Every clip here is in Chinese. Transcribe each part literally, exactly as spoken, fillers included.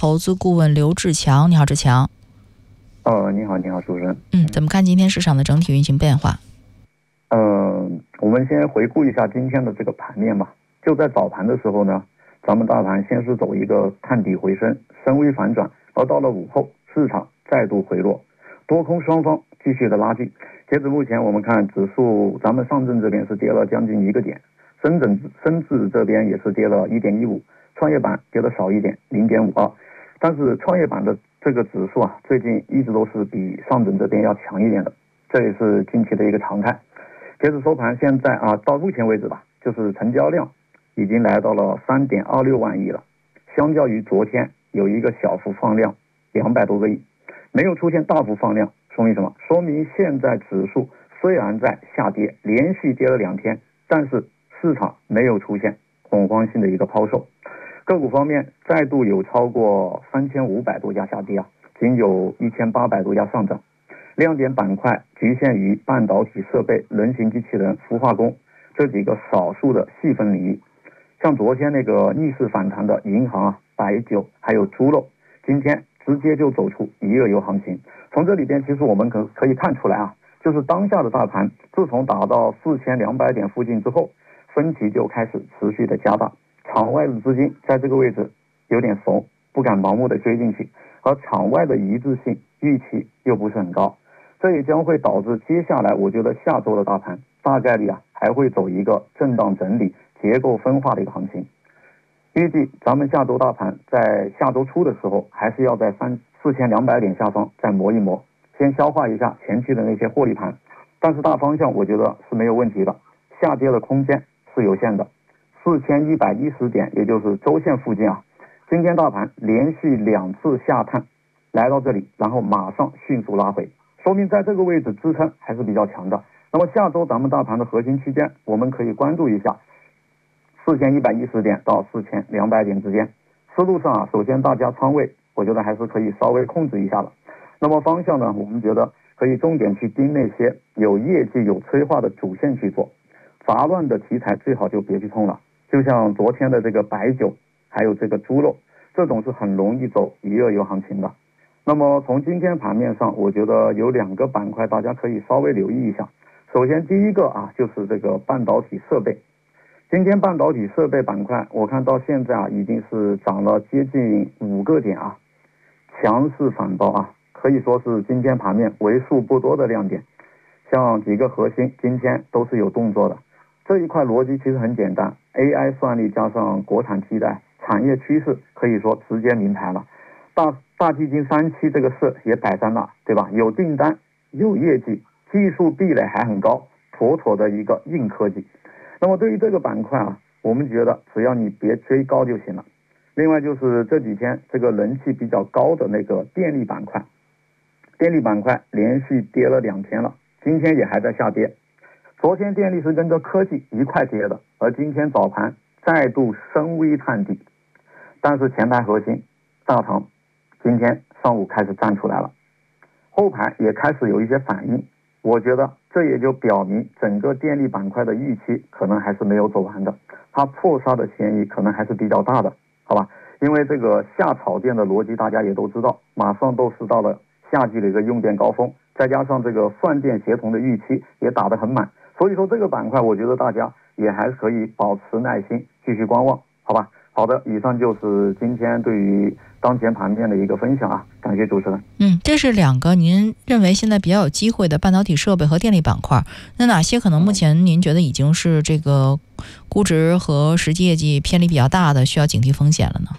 投资顾问刘志强。你好，志强。 呃，你好，你好，主任。 嗯，怎么看今天市场的整体运行变化？ 呃，我们先回顾一下今天的这个盘面吧。就在早盘的时候呢，咱们大盘先是走一个探底回升，深微反转，而到了午后，市场再度回落，多空双方继续的拉锯。截止目前，我们看指数，咱们上证这边是跌了将近一个点，深圳深圳这边也是跌了 一点一五， 创业板跌的少一点 零点五二， 但是创业板的这个指数啊，最近一直都是比上证这边要强一点的，这也是近期的一个常态。截止收盘，现在啊，到目前为止吧，就是成交量已经来到了 三点二六万亿了，相较于昨天有一个小幅放量两百多个亿，没有出现大幅放量，说明什么？说明现在指数虽然在下跌，连续跌了两天，但是市场没有出现恐慌性的一个抛售。个股方面，再度有超过三千五百多家下跌啊，仅有一千八百多家上涨。亮点板块局限于半导体设备、人形机器人、孵化工这几个少数的细分领域。像昨天那个逆势反弹的银行啊、白酒还有猪肉，今天直接就走出一日游行情。从这里边其实我们可可以看出来啊，就是当下的大盘自从达到四千两百点附近之后，分歧就开始持续的加大，场外的资金在这个位置有点怂，不敢盲目的追进去，而场外的一致性预期又不是很高，这也将会导致接下来我觉得下周的大盘大概率啊还会走一个震荡整理、结构分化的一个行情。预计咱们下周大盘在下周初的时候，还是要在三四千两百点下方再磨一磨，先消化一下前期的那些获利盘。但是大方向我觉得是没有问题的，下跌的空间是有限的。四千一百一十点，也就是周线附近啊，今天大盘连续两次下探，来到这里，然后马上迅速拉回，说明在这个位置支撑还是比较强的。那么下周咱们大盘的核心区间，我们可以关注一下四千一百一十点到四千两百点之间。思路上啊，首先大家仓位，我觉得还是可以稍微控制一下的。那么方向呢，我们觉得可以重点去盯那些有业绩、有催化的主线去做，杂乱的题材最好就别去碰了。就像昨天的这个白酒，还有这个猪肉，这种是很容易走一日游行情的。那么从今天盘面上，我觉得有两个板块大家可以稍微留意一下。首先第一个啊，就是这个半导体设备。今天半导体设备板块，我看到现在啊，已经是涨了接近五个点啊，强势反包啊，可以说是今天盘面为数不多的亮点。像几个核心今天都是有动作的。这一块逻辑其实很简单 ，A I 算力加上国产替代，产业趋势可以说直接明牌了。大大基金三期这个事也摆在那，对吧？有订单，有业绩，技术壁垒还很高，妥妥的一个硬科技。那么对于这个板块啊，我们觉得只要你别追高就行了。另外就是这几天这个人气比较高的那个电力板块，电力板块连续跌了两天了，今天也还在下跌。昨天电力是跟着科技一块跌的，而今天早盘再度深微探底，但是前排核心大唐今天上午开始站出来了，后盘也开始有一些反应，我觉得这也就表明整个电力板块的预期可能还是没有走完的，它破杀的嫌疑可能还是比较大的，好吧？因为这个下炒电的逻辑大家也都知道，马上都是到了夏季的一个用电高峰，再加上这个换电协同的预期也打得很满，所以说这个板块我觉得大家也还可以保持耐心继续观望，好吧？好的，以上就是今天对于当前盘面的一个分享啊，感谢主持人。 嗯，这是两个您认为现在比较有机会的半导体设备和电力板块，那哪些可能目前您觉得已经是这个估值和实际业绩偏离比较大的，需要警惕风险了呢？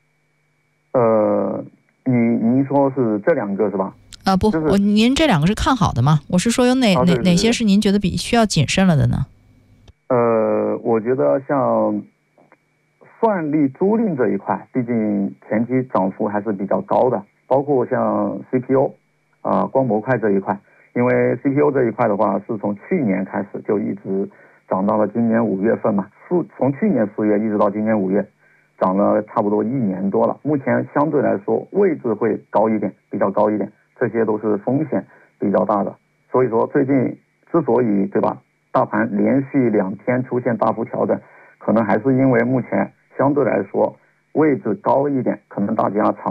呃，您您说是这两个是吧？ 啊，不， 就是我您这两个是看好的吗？我是说有哪、 啊、 哪哪些是您觉得比需要谨慎了的呢？ 呃，我觉得像算力租赁这一块，毕竟前期涨幅还是比较高的，包括像 C P U 啊、呃、光模块这一块，因为 C P U 这一块的话是从去年开始就一直涨到了今年五月份嘛，四从去年四月一直到今年五月，涨了差不多一年多了。目前相对来说位置会高一点，比较高一点，这些都是风险比较大的。所以说最近之所以对吧，大盘连续两天出现大幅调整，可能还是因为目前相对来说位置高一点，可能大家